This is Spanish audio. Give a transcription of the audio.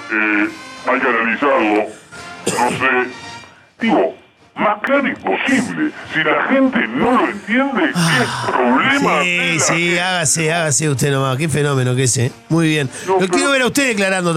hay que analizarlo. No sé. Digo, más claro imposible. Si la gente no lo entiende, ¿qué problema? Sí, hágase usted nomás. Qué fenómeno que es, ¿eh? Muy bien. No, Lo quiero pero- ver a usted declarando